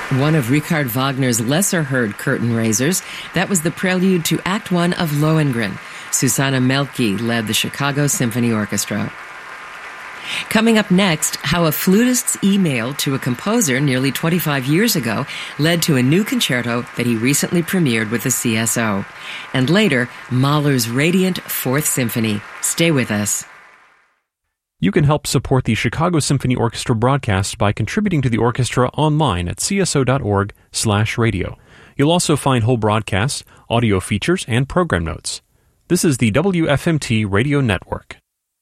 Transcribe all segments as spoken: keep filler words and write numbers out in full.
One of Richard Wagner's lesser-heard curtain raisers, that was the prelude to Act One of Lohengrin. Susanna Melke led the Chicago Symphony Orchestra. Coming up next, how a flutist's email to a composer nearly twenty-five years ago led to a new concerto that he recently premiered with the C S O. And later, Mahler's radiant Fourth Symphony. Stay with us. You can help support the Chicago Symphony Orchestra broadcast by contributing to the orchestra online at c s o dot org slash radio. You'll also find whole broadcasts, audio features, and program notes. This is the W F M T Radio Network.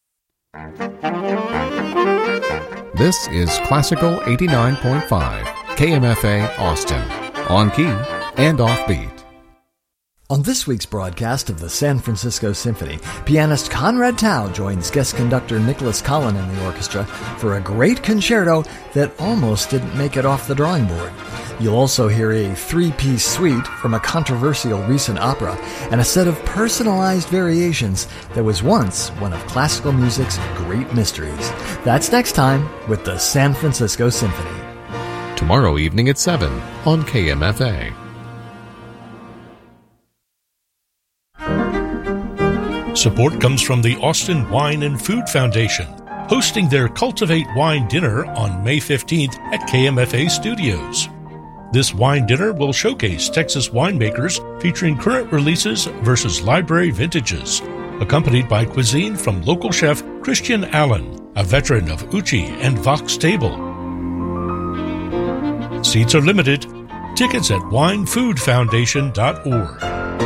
This is Classical eighty-nine point five, K M F A Austin, on key and offbeat. On this week's broadcast of the San Francisco Symphony, pianist Conrad Tao joins guest conductor Nicholas Collin and the orchestra for a great concerto that almost didn't make it off the drawing board. You'll also hear a three-piece suite from a controversial recent opera and a set of personalized variations that was once one of classical music's great mysteries. That's next time with the San Francisco Symphony. Tomorrow evening at seven on K M F A. Support comes from the Austin Wine and Food Foundation, hosting their Cultivate Wine Dinner on May fifteenth at K M F A Studios. This wine dinner will showcase Texas winemakers featuring current releases versus library vintages, accompanied by cuisine from local chef Christian Allen, a veteran of Uchi and Vox Table. Seats are limited. Tickets at wine food foundation dot org.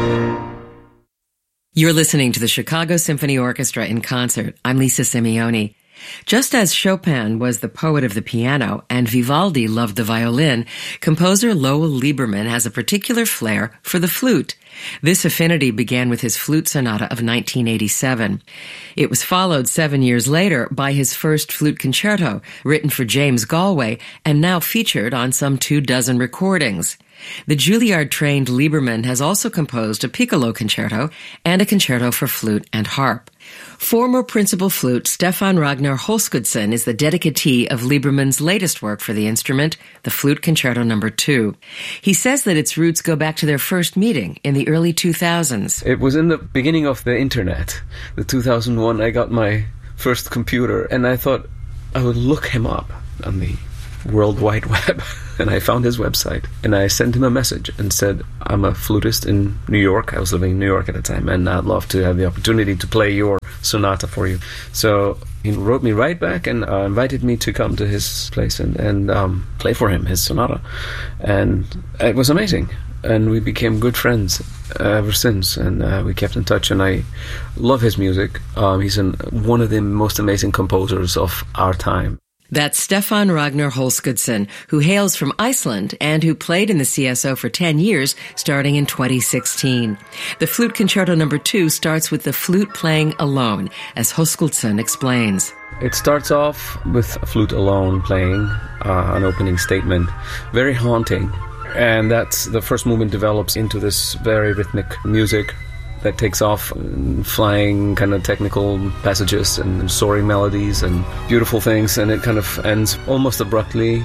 You're listening to the Chicago Symphony Orchestra in concert. I'm Lisa Simeone. Just as Chopin was the poet of the piano and Vivaldi loved the violin, composer Lowell Lieberman has a particular flair for the flute. This affinity began with his flute sonata of nineteen eighty-seven. It was followed seven years later by his first flute concerto, written for James Galway and now featured on some two dozen recordings. The Juilliard-trained Lieberman has also composed a piccolo concerto and a concerto for flute and harp. Former principal flute Stefan Ragnar Holskudsen is the dedicatee of Lieberman's latest work for the instrument, the Flute Concerto Number Two. He says that its roots go back to their first meeting in the early two thousands. It was in the beginning of the internet. The two thousand one, I got my first computer, and I thought I would look him up on the World Wide Web. And I found his website, and I sent him a message and said, I'm a flutist in New York. I was living in New York at the time, and I'd love to have the opportunity to play your sonata for you. So he wrote me right back and uh, invited me to come to his place and, and um, play for him his sonata. And it was amazing. And we became good friends ever since, and uh, we kept in touch, and I love his music. Um, he's an, one of the most amazing composers of our time. That's Stefan Ragnar Holskudsen, who hails from Iceland and who played in the C S O for ten years, starting in twenty sixteen. The Flute Concerto Number Two starts with the flute playing alone, as Holskudsen explains. It starts off with a flute alone playing uh, an opening statement, very haunting. And that's the first movement develops into this very rhythmic music that takes off, flying kind of technical passages and soaring melodies and beautiful things, and it kind of ends almost abruptly.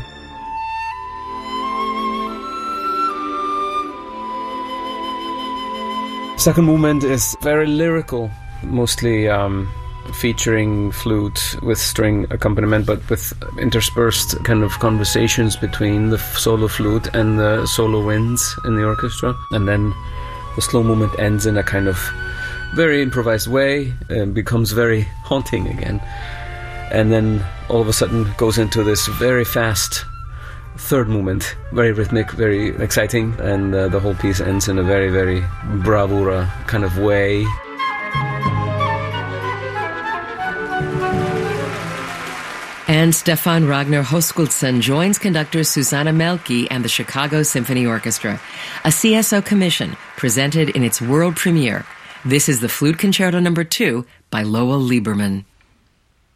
Second movement is very lyrical, mostly um, featuring flute with string accompaniment, but with interspersed kind of conversations between the solo flute and the solo winds in the orchestra. And then the slow movement ends in a kind of very improvised way and becomes very haunting again. And then all of a sudden goes into this very fast third movement, very rhythmic, very exciting, and uh, the whole piece ends in a very, very bravura kind of way. And Stefan Ragnar Holskudsen joins conductor Susanna Melke and the Chicago Symphony Orchestra, a C S O commission presented in its world premiere. This is the Flute Concerto Number Two by Lowell Lieberman.